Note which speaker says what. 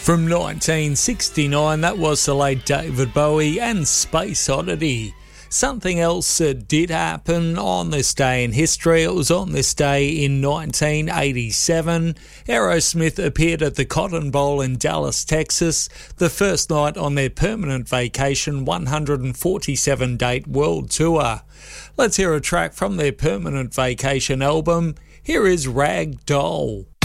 Speaker 1: From 1969, that was the late David Bowie and Space Oddity. Something else that did happen on this day in history. It was on this day in 1987. Aerosmith appeared at the Cotton Bowl in Dallas, Texas, the first night on their permanent vacation 147-date world tour. Let's hear a track from their permanent vacation album. Here is Rag Doll.